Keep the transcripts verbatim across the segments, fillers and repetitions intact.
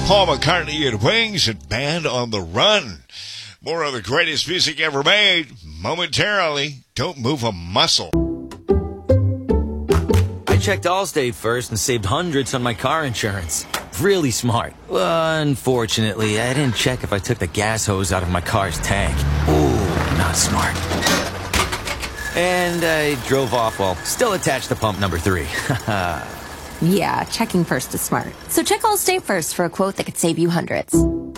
Paul McCartney and Wings and Band on the Run. More of the greatest music ever made momentarily. Don't move a muscle. I checked Allstate first and saved hundreds on my car insurance. Really smart. Unfortunately, I didn't check if I took the gas hose out of my car's tank. Ooh, not smart. And I drove off while still attached to pump number three. Yeah, checking first is smart. So check Allstate first for a quote that could save you hundreds.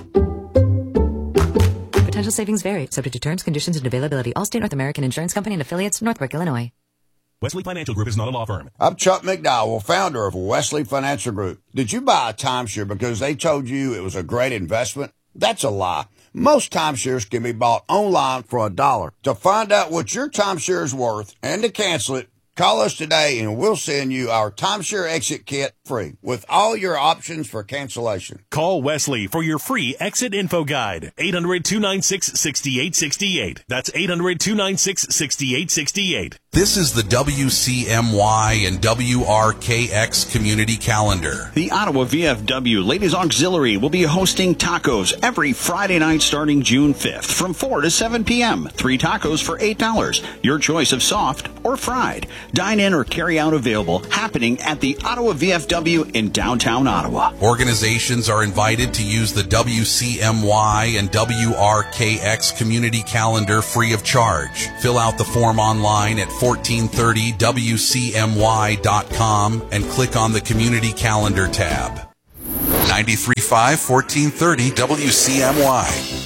Potential savings vary, subject to terms, conditions, and availability. Allstate North American Insurance Company and affiliates, Northbrook, Illinois. Wesley Financial Group is not a law firm. I'm Chuck McDowell, founder of Wesley Financial Group. Did you buy a timeshare because they told you it was a great investment? That's a lie. Most timeshares can be bought online for a dollar. To find out what your timeshare is worth and to cancel it, call us today and we'll send you our timeshare exit kit free with all your options for cancellation. Call Wesley for your free exit info guide. eight hundred, two nine six, six eight six eight. That's eight hundred, two nine six, six eight six eight. This is the W C M Y and W R K X community calendar. The Ottawa V F W Ladies Auxiliary will be hosting tacos every Friday night starting June fifth from four to seven p.m. Three tacos for eight dollars. Your choice of soft or fried. Dine in or carry out available, happening at the Ottawa V F W in downtown Ottawa. Organizations are invited to use the W C M Y and W R K X community calendar free of charge. Fill out the form online at fourteen thirty W C M Y dot com and click on the community calendar tab. ninety-three point five, fourteen thirty W C M Y.